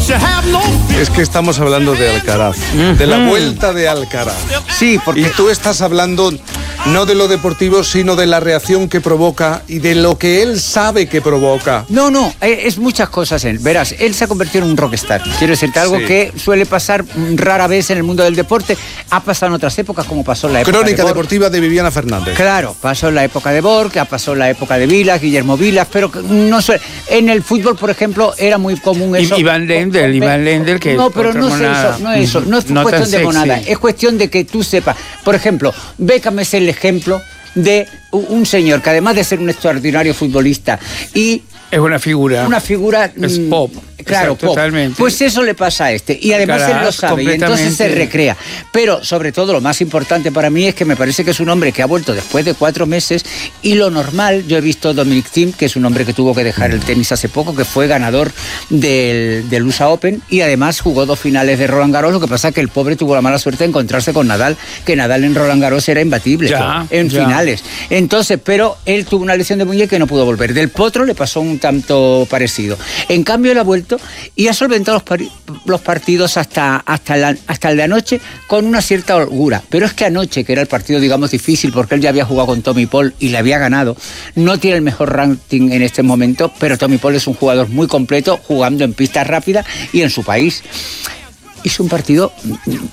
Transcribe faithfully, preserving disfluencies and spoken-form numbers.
Es que estamos hablando de Alcaraz, uh-huh. de la vuelta de Alcaraz. Sí, porque... Y tú estás hablando no de lo deportivo, sino de la reacción que provoca y de lo que él sabe que provoca. No, no, es muchas cosas. Él. Verás, él se ha convertido en un rockstar. Quiero decirte, algo sí. que suele pasar rara vez en el mundo del deporte. Ha pasado en otras épocas, como pasó en la época Crónica de Borg. deportiva de Viviana Fernández. Claro, pasó en la época de Borg, pasó en la época de Vilas, Guillermo Vilas, pero no suele... En el fútbol, por ejemplo, era muy común eso. Iván Lendl, Iván Lendl, que... No, pero no es eso, no es eso, no es no cuestión de monada, es cuestión de que tú sepas. Por ejemplo, Beckham es el ejemplo de un señor que, además de ser un extraordinario futbolista y... Es una figura. Una figura... Es pop. Claro, pop. Totalmente. Pues eso le pasa a este. Y además Caraz, él lo sabe y entonces se recrea. Pero sobre todo lo más importante para mí es que me parece que es un hombre que ha vuelto después de cuatro meses y lo normal, yo he visto Dominic Thiem, que es un hombre que tuvo que dejar el tenis hace poco, que fue ganador del, del U S A Open y además jugó dos finales de Roland Garros. Lo que pasa es que el pobre tuvo la mala suerte de encontrarse con Nadal, que Nadal en Roland Garros era imbatible ya, en ya. finales. Entonces, pero él tuvo una lesión de muñeca y no pudo volver. Del Potro le pasó un tanto parecido. En cambio, él ha vuelto y ha solventado los, pari- los partidos hasta, hasta, la, hasta el de anoche con una cierta holgura. Pero es que anoche, que era el partido, digamos, difícil, porque él ya había jugado con Tommy Paul y le había ganado, no tiene el mejor ranking en este momento, pero Tommy Paul es un jugador muy completo, jugando en pistas rápidas y en su país. Hizo un partido